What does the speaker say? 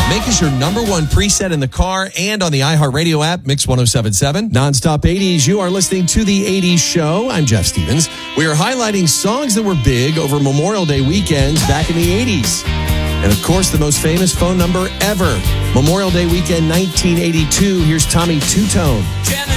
Make us your number one preset in the car and on the iHeartRadio app, Mix 107.7. Nonstop 80s, you are listening to The 80s Show. I'm Jeff Stevens. We are highlighting songs that were big over Memorial Day weekends back in the 80s. And of course, the most famous phone number ever. Memorial Day weekend 1982. Here's Tommy Two-Tone.